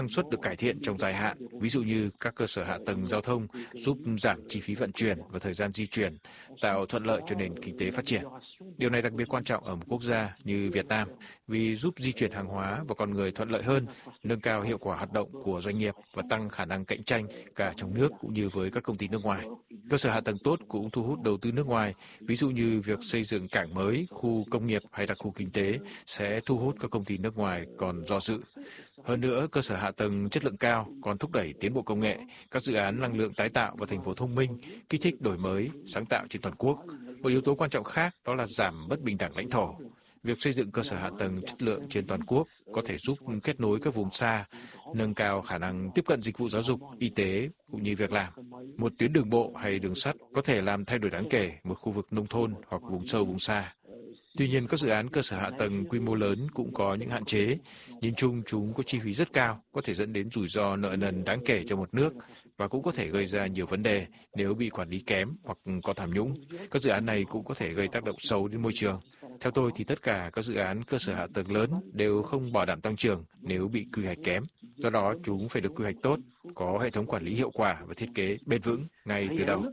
năng suất được cải thiện trong dài hạn, ví dụ như các cơ sở hạ tầng giao thông giúp giảm chi phí vận chuyển và thời gian di chuyển, tạo thuận lợi cho nền kinh tế phát triển. Điều này đặc biệt quan trọng ở một quốc gia như Việt Nam vì giúp di chuyển hàng hóa và con người thuận lợi hơn, nâng cao hiệu quả hoạt động của doanh nghiệp và tăng khả năng cạnh tranh cả trong nước cũng như với các công ty nước ngoài. Cơ sở hạ tầng tốt cũng thu hút đầu tư nước ngoài, ví dụ như việc xây dựng cảng mới, khu công nghiệp hay đặc khu kinh tế sẽ thu hút các công ty nước ngoài còn do dự. Hơn nữa, cơ sở hạ tầng chất lượng cao còn thúc đẩy tiến bộ công nghệ, các dự án năng lượng tái tạo và thành phố thông minh, kích thích đổi mới, sáng tạo trên toàn quốc. Một yếu tố quan trọng khác đó là giảm bất bình đẳng lãnh thổ. Việc xây dựng cơ sở hạ tầng chất lượng trên toàn quốc có thể giúp kết nối các vùng xa, nâng cao khả năng tiếp cận dịch vụ giáo dục, y tế cũng như việc làm. Một tuyến đường bộ hay đường sắt có thể làm thay đổi đáng kể một khu vực nông thôn hoặc vùng sâu vùng xa. Tuy nhiên, các dự án cơ sở hạ tầng quy mô lớn cũng có những hạn chế. Nhìn chung, chúng có chi phí rất cao, có thể dẫn đến rủi ro nợ nần đáng kể cho một nước và cũng có thể gây ra nhiều vấn đề nếu bị quản lý kém hoặc có tham nhũng. Các dự án này cũng có thể gây tác động xấu đến môi trường. Theo tôi thì tất cả các dự án cơ sở hạ tầng lớn đều không bảo đảm tăng trưởng nếu bị quy hoạch kém. Do đó, chúng phải được quy hoạch tốt, có hệ thống quản lý hiệu quả và thiết kế bền vững ngay từ đầu.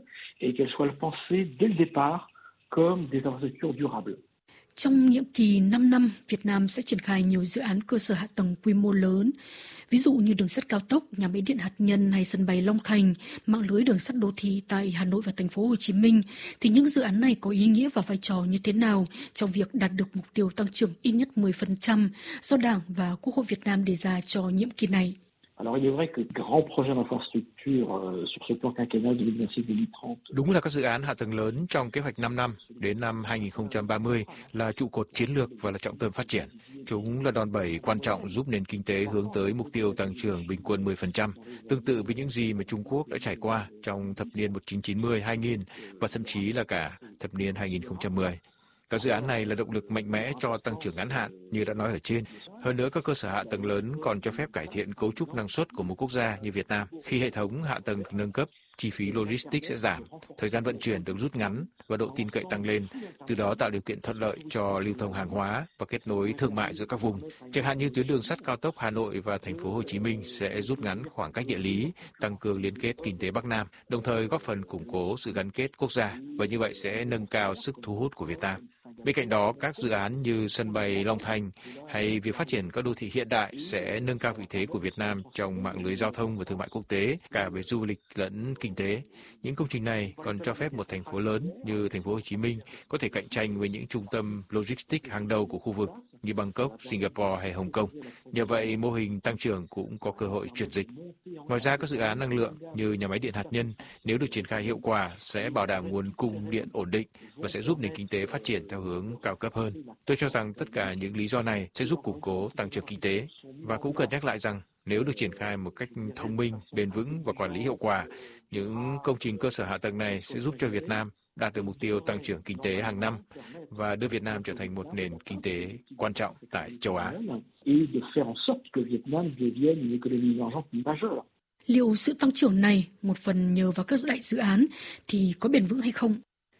Trong nhiệm kỳ 5 năm, Việt Nam sẽ triển khai nhiều dự án cơ sở hạ tầng quy mô lớn, ví dụ như đường sắt cao tốc, nhà máy điện hạt nhân hay sân bay Long Thành, mạng lưới đường sắt đô thị tại Hà Nội và thành phố Hồ Chí Minh. Thì những dự án này có ý nghĩa và vai trò như thế nào trong việc đạt được mục tiêu tăng trưởng ít nhất 10% do Đảng và Quốc hội Việt Nam đề ra cho nhiệm kỳ này? Đúng là các dự án hạ tầng lớn trong kế hoạch 5 năm đến năm 2030 là trụ cột chiến lược và là trọng tâm phát triển. Chúng là đòn bẩy quan trọng giúp nền kinh tế hướng tới mục tiêu tăng trưởng bình quân 10%, tương tự với những gì mà Trung Quốc đã trải qua trong thập niên 1990-2000 và thậm chí là cả thập niên 2010. Các dự án này là động lực mạnh mẽ cho tăng trưởng ngắn hạn, như đã nói ở trên. Hơn nữa, các cơ sở hạ tầng lớn còn cho phép cải thiện cấu trúc năng suất của một quốc gia như Việt Nam. Khi hệ thống hạ tầng được nâng cấp, chi phí logistics sẽ giảm, thời gian vận chuyển được rút ngắn và độ tin cậy tăng lên, từ đó tạo điều kiện thuận lợi cho lưu thông hàng hóa và kết nối thương mại giữa các vùng. Chẳng hạn như tuyến đường sắt cao tốc Hà Nội và thành phố Hồ Chí Minh sẽ rút ngắn khoảng cách địa lý, tăng cường liên kết kinh tế Bắc Nam, đồng thời góp phần củng cố sự gắn kết quốc gia và như vậy sẽ nâng cao sức thu hút của Việt Nam. Bên cạnh đó, các dự án như sân bay Long Thành hay việc phát triển các đô thị hiện đại sẽ nâng cao vị thế của Việt Nam trong mạng lưới giao thông và thương mại quốc tế, cả về du lịch lẫn kinh tế. Những công trình này còn cho phép một thành phố lớn như thành phố Hồ Chí Minh có thể cạnh tranh với những trung tâm logistics hàng đầu của khu vực như Bangkok, Singapore hay Hồng Kông. Nhờ vậy, mô hình tăng trưởng cũng có cơ hội chuyển dịch. Ngoài ra, các dự án năng lượng như nhà máy điện hạt nhân, nếu được triển khai hiệu quả, sẽ bảo đảm nguồn cung điện ổn định và sẽ giúp nền kinh tế phát triển theo hướng cao cấp hơn. Tôi cho rằng tất cả những lý do này sẽ giúp củng cố tăng trưởng kinh tế. Và cũng cần nhắc lại rằng, nếu được triển khai một cách thông minh, bền vững và quản lý hiệu quả, những công trình cơ sở hạ tầng này sẽ giúp cho Việt Nam đạt được mục tiêu tăng trưởng kinh tế hàng năm và đưa Việt Nam trở thành một nền kinh tế quan trọng tại châu Á. Liệu sự tăng trưởng này, một phần nhờ vào các đại dự án, thì có bền vững hay không?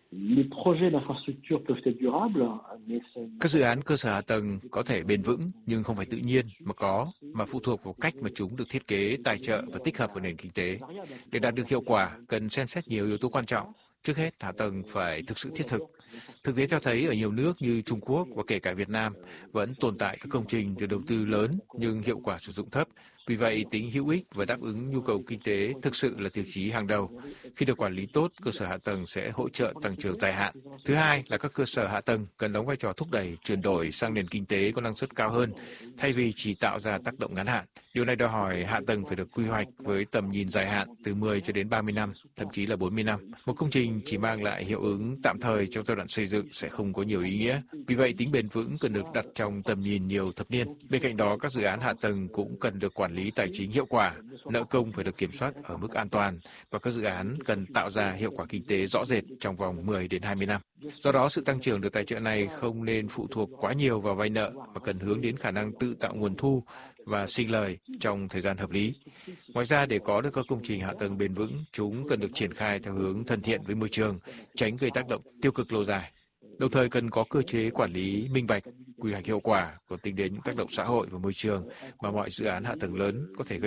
Các dự án cơ sở hạ tầng có thể bền vững nhưng không phải tự nhiên mà phụ thuộc vào cách mà chúng được thiết kế, tài trợ và tích hợp vào nền kinh tế. Để đạt được hiệu quả, cần xem xét nhiều yếu tố quan trọng. Trước hết, hạ tầng phải thực sự thiết thực. Thực tế cho thấy ở nhiều nước như Trung Quốc và kể cả Việt Nam vẫn tồn tại các công trình được đầu tư lớn nhưng hiệu quả sử dụng thấp. Vì vậy, tính hữu ích và đáp ứng nhu cầu kinh tế thực sự là tiêu chí hàng đầu. Khi được quản lý tốt, cơ sở hạ tầng sẽ hỗ trợ tăng trưởng dài hạn. Thứ hai là các cơ sở hạ tầng cần đóng vai trò thúc đẩy chuyển đổi sang nền kinh tế có năng suất cao hơn, thay vì chỉ tạo ra tác động ngắn hạn. Điều này đòi hỏi hạ tầng phải được quy hoạch với tầm nhìn dài hạn từ 10 cho đến 30 năm, thậm chí là 40 năm. Một công trình chỉ mang lại hiệu ứng tạm thời trong giai đoạn xây dựng sẽ không có nhiều ý nghĩa. Vì vậy, tính bền vững cần được đặt trong tầm nhìn nhiều thập niên. Bên cạnh đó, các dự án hạ tầng cũng cần được quản lý tài chính hiệu quả, nợ công phải được kiểm soát ở mức an toàn và các dự án cần tạo ra hiệu quả kinh tế rõ rệt trong vòng 10 đến 20 năm. Do đó, sự tăng trưởng được tài trợ này không nên phụ thuộc quá nhiều vào vay nợ mà cần hướng đến khả năng tự tạo nguồn thu và sinh lời trong thời gian hợp lý. Ngoài ra, để có được các công trình hạ tầng bền vững, chúng cần được triển khai theo hướng thân thiện với môi trường, tránh gây tác động tiêu cực lâu dài. Đồng thời cần có cơ chế quản lý minh bạch, quy hoạch hiệu quả, còn tính đến những tác động xã hội và môi trường mà mọi dự án hạ tầng lớn có thể gây